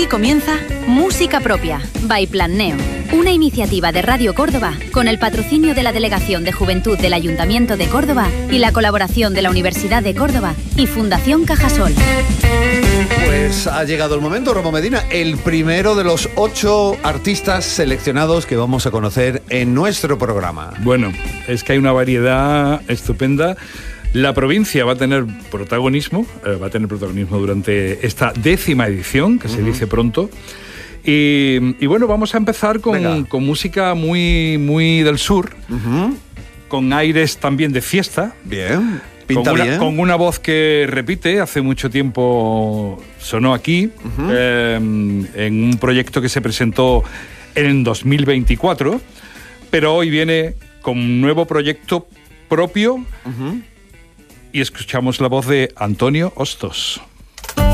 Aquí comienza Música Propia, by Plan Neo, una iniciativa de Radio Córdoba con el patrocinio de la Delegación de Juventud del Ayuntamiento de Córdoba y la colaboración de la Universidad de Córdoba y Fundación Cajasol. Pues ha llegado el momento, Romo Medina, el primero de los 8 artistas seleccionados que vamos a conocer en nuestro programa. Bueno, es que hay una variedad estupenda. La provincia va a tener protagonismo durante esta 10ª edición, que se dice pronto. Y bueno, vamos a empezar con música muy, muy del sur, con aires también de fiesta. Bien. Con una voz que repite, hace mucho tiempo sonó aquí, en un proyecto que se presentó en 2024, pero hoy viene con un nuevo proyecto propio y escuchamos la voz de Antonio Hostos.